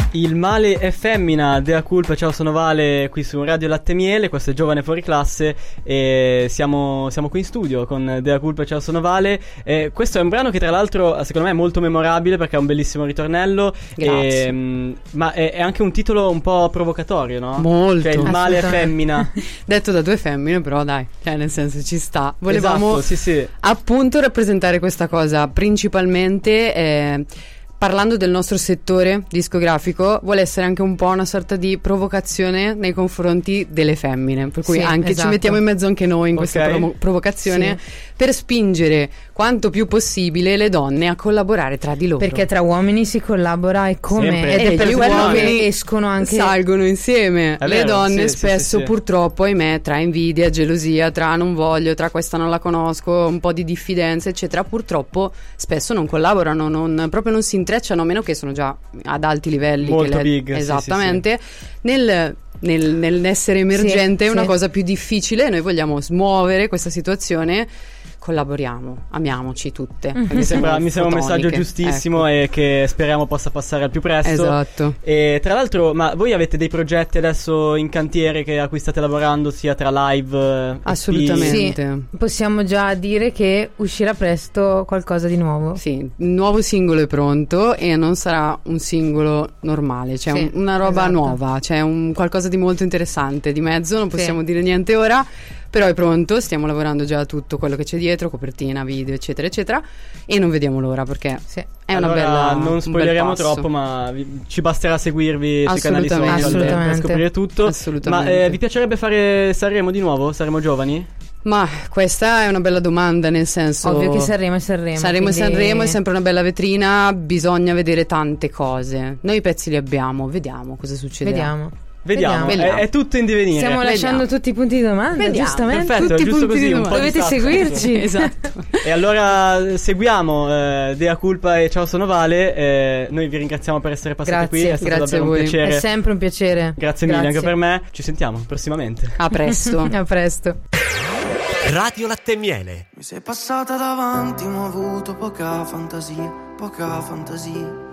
Il male è femmina, Dea Culpa, ciao, sono Vale qui su Radio Latte Miele, questo è Giovane Fuori Classe e siamo qui in studio con Dea Culpa, ciao, sono Vale. Questo è un brano che tra l'altro secondo me è molto memorabile perché ha un bellissimo ritornello. Grazie. Ma è anche un titolo un po' provocatorio, no? Molto. Cioè il male è femmina. Detto da due femmine, però dai, cioè nel senso ci sta. Volevamo esatto, sì. appunto rappresentare questa cosa principalmente parlando del nostro settore discografico, vuole essere anche un po' una sorta di provocazione nei confronti delle femmine, per cui sì, anche esatto. ci mettiamo in mezzo anche noi in questa provocazione, sì, per spingere quanto più possibile le donne a collaborare tra di loro. perché tra uomini si collabora e come, sempre. ed è per Gli quello uomini che escono anche, salgono insieme. È Le vero, donne sì, spesso sì. purtroppo, ahimè, tra invidia, gelosia, tra non voglio, tra questa non la conosco, un po' di diffidenza eccetera, purtroppo spesso non collaborano, proprio non si intrecciano, a meno che sono già ad alti livelli, Molto che big, esattamente. Nell'essere emergente è una cosa più difficile. Noi vogliamo smuovere questa situazione. Collaboriamo, amiamoci tutte. Mi sembra un messaggio fotoniche, giustissimo, ecco. e che speriamo possa passare al più presto. Esatto. E tra l'altro, ma voi avete dei progetti adesso in cantiere a cui state lavorando, sia tra live, EP? Assolutamente. sì, possiamo già dire che uscirà presto qualcosa di nuovo. Sì, il nuovo singolo è pronto e non sarà un singolo normale, c'è Sì, una roba esatto. nuova, c'è qualcosa di molto interessante di mezzo, non possiamo dire niente ora, però è pronto, stiamo lavorando già a tutto quello che c'è dietro, copertina, video, eccetera, eccetera, e non vediamo l'ora perché è una bella. Non spoileriamo troppo, ma ci basterà seguirvi sui canali social per scoprire tutto. Assolutamente. Ma vi piacerebbe fare Sanremo di nuovo? Saremo giovani? Ma questa è una bella domanda, nel senso, Ovvio che Sanremo è Sanremo. Sanremo è sempre una bella vetrina, bisogna vedere tante cose. Noi i pezzi li abbiamo, vediamo cosa succederà. Vediamo. È tutto in divenire. Stiamo lasciando tutti i punti di domanda, giustamente. Perfetto, tutti è giusto punti così, di dovete seguirci. Esatto. E allora seguiamo Dea Culpa e ciao, sono Vale. Noi vi ringraziamo per essere passati qui, è stato grazie davvero a voi. un piacere. È sempre un piacere. Grazie mille anche per me. Ci sentiamo prossimamente. A presto. A presto. Radio Latte Miele. Mi sei passata davanti, ma ho avuto poca fantasia, poca fantasia.